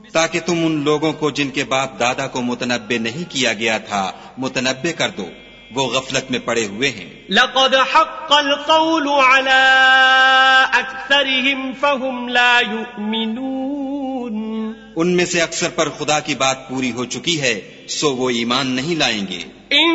ताकि तुम उन लोगों को जिनके बाप दादा को मुतनब्बे नहीं किया गया था मुतनब्बे कर दो, वो गफलत में पड़े हुए हैं। लक़द हक़्क़ल क़ौलु अला अक्सरिहिम फ़हुम ला युमिनून। उनमें से अक्सर पर खुदा की बात पूरी हो चुकी है, सो वो ईमान नहीं लाएंगे।